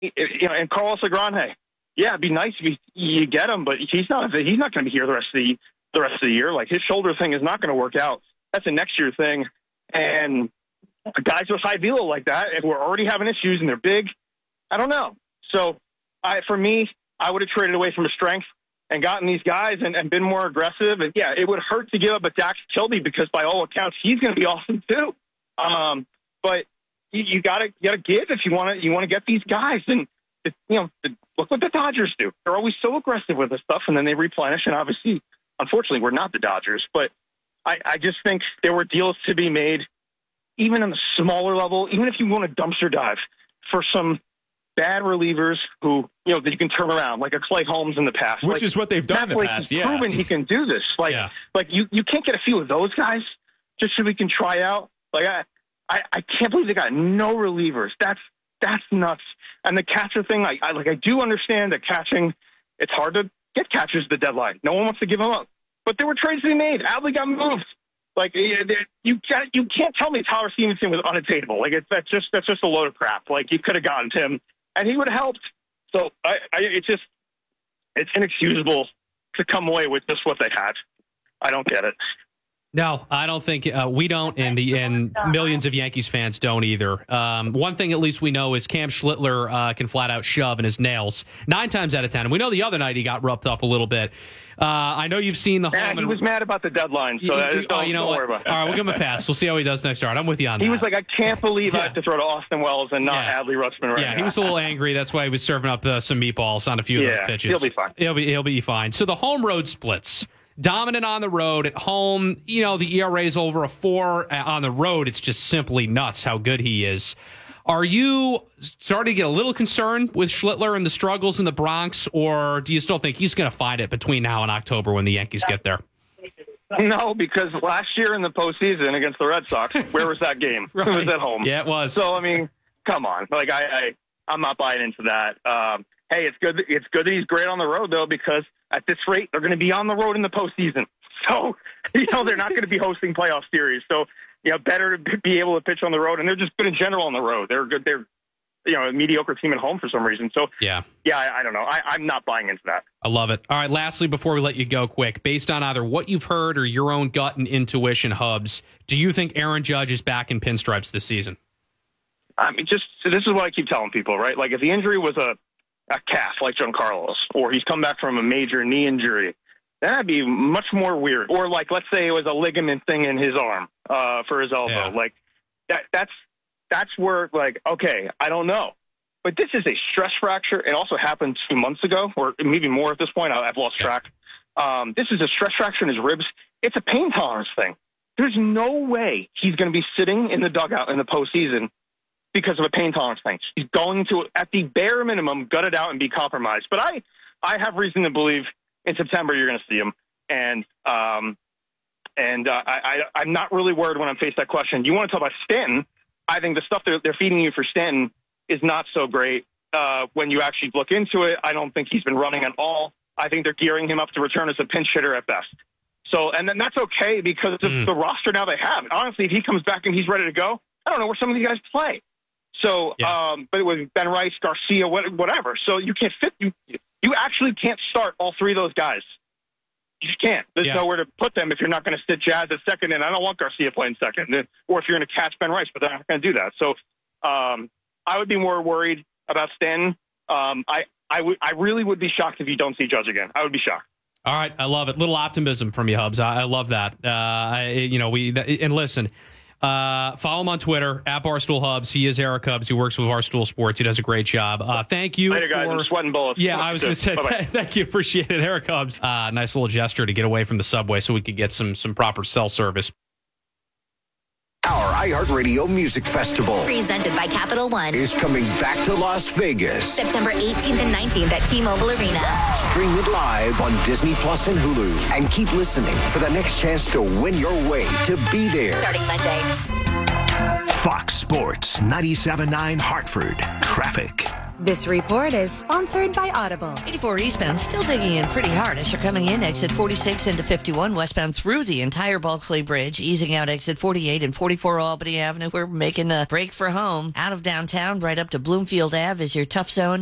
and Carlos Agrande. Yeah, it'd be nice if you get him, but he's not going to be here the rest of the year. Like, his shoulder thing is not going to work out. That's a next year thing. And guys with high velo like that, and we're already having issues, and they're big, I don't know. So, for me, I would have traded away from a strength and gotten these guys and been more aggressive. And yeah, it would hurt to give up a Dax Kilby because by all accounts he's going to be awesome too. But you gotta give if you want to get these guys. And look what the Dodgers do. They're always so aggressive with this stuff, and then they replenish. And obviously, unfortunately, we're not the Dodgers. But I just think there were deals to be made, even on the smaller level. Even if you want to dumpster dive for some bad relievers who, that you can turn around, like a Clay Holmes in the past. Which is what they've done in the past, he's proven he can do this. Like you can't get a few of those guys just so we can try out. Like, I can't believe they got no relievers. That's nuts. And the catcher thing, I do understand that catching, it's hard to get catchers at the deadline. No one wants to give them up. But there were trades they made. Adley got moved. Like, you can't tell me Tyler Stevenson was unattainable. Like, that's just a load of crap. Like, you could have gotten him, and he would have helped. So it's inexcusable to come away with just what they had. I don't get it. No, I don't think we don't, and millions of Yankees fans don't either. One thing at least we know is Cam Schlittler can flat out shove in his nails 9 times out of 10. And we know the other night he got roughed up a little bit. I know you've seen the home. He was mad about the deadline, so don't worry about it. All right, we'll give him a pass. We'll see how he does next start. I'm with you on that. He was like, I can't believe I have to throw to Austin Wells and not Adley Rutschman right now. He was a little angry. That's why he was serving up some meatballs on a few of those pitches. He'll be fine. He'll be fine. So the home road splits. Dominant on the road. At home, the ERA is over a 4. On the road, it's just simply nuts how good he is. Are you starting to get a little concerned with Schlittler and the struggles in the Bronx, or do you still think he's going to find it between now and October when the Yankees get there? No, because last year in the postseason against the Red Sox, where was that game? Right. It was at home. Yeah, it was. So, I mean, come on. Like, I'm not buying into that. Hey, it's good that he's great on the road, though, because at this rate, they're going to be on the road in the postseason. So, they're not going to be hosting playoff series. So, better to be able to pitch on the road. And they're just good in general on the road. They're good. They're, a mediocre team at home for some reason. So, I don't know. I'm not buying into that. I love it. All right, lastly, before we let you go quick, based on either what you've heard or your own gut and intuition, Hubs, do you think Aaron Judge is back in pinstripes this season? I mean, this is what I keep telling people, right? Like, if the injury was a calf like Giancarlo's, or he's come back from a major knee injury, that'd be much more weird. Or like, let's say it was a ligament thing in his arm for his elbow. Yeah. Like that's where, like, okay, I don't know. But this is a stress fracture. It also happened 2 months ago, or maybe more at this point. I've lost track. This is a stress fracture in his ribs. It's a pain tolerance thing. There's no way he's going to be sitting in the dugout in the postseason because of a pain tolerance thing. He's going to, at the bare minimum, gut it out and be compromised. But I have reason to believe in September you're going to see him. And I'm not really worried when I'm faced that question. You want to talk about Stanton? I think the stuff they're feeding you for Stanton is not so great. When you actually look into it, I don't think he's been running at all. I think they're gearing him up to return as a pinch hitter at best. So, and then that's okay because of the roster now they have. Honestly, if he comes back and he's ready to go, I don't know where some of these guys play. So, but it was Ben Rice, Garcia, whatever. So you can't fit. You actually can't start all 3 of those guys. You just can't. There's nowhere to put them if you're not going to sit Jazz at second, and I don't want Garcia playing second. Or if you're going to catch Ben Rice, but they're not going to do that. So I would be more worried about Stanton. I really would be shocked if you don't see Judge again. I would be shocked. All right, I love it. Little optimism from you, Hubs. I love that. And listen. Follow him on Twitter, at Barstool Hubs. He is Eric Hubs. He works with Barstool Sports. He does a great job. Thank you. Later, guys. I'm sweating bullets. Yeah, I was going to say, thank you. Appreciate it, Eric Hubs. Nice little gesture to get away from the subway so we could get some proper cell service. Our iHeartRadio Music Festival, presented by Capital One, is coming back to Las Vegas. September 18th and 19th at T-Mobile Arena. Stream it live on Disney Plus and Hulu. And keep listening for the next chance to win your way to be there. Starting Monday. Fox Sports 97.9 Hartford. Traffic. This report is sponsored by Audible. 84 eastbound, still digging in pretty hard as you're coming in. Exit 46 into 51 westbound through the entire Bulkley Bridge. Easing out exit 48 and 44 Albany Avenue. We're making a break for home. Out of downtown, right up to Bloomfield Ave is your tough zone.